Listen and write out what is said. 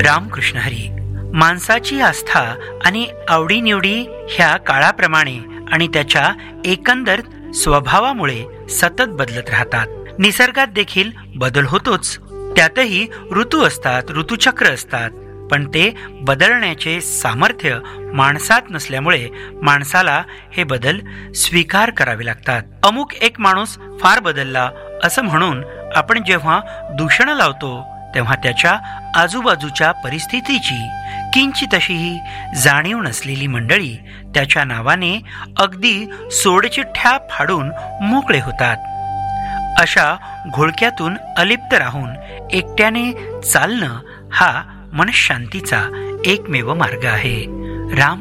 रामकृष्ण हरी. माणसाची आस्था आणि आवडीनिवडी ह्या काळाप्रमाणे आणि त्याच्या एकंदर स्वभावामुळे सतत बदलत राहतात. निसर्गात देखील बदल होतोच. त्यातही ऋतू असतात, ऋतुचक्र असतात, पण ते बदलण्याचे सामर्थ्य माणसात नसल्यामुळे माणसाला हे बदल स्वीकार करावे लागतात. अमुक एक माणूस फार बदलला असं म्हणून आपण जेव्हा दूषण लावतो तेव्हा त्याच्या आजूबाजूच्या परिस्थितीची किंचितशीही जाणीव नसलेली मंडळी त्याच्या नावाने अगदी सोडचिठ्ठ्या फाडून मोकळे होतात. अशा घोळक्यातून अलिप्त राहून एकट्याने चालणं हा मनशांतीचा एकमेव मार्ग आहे. राम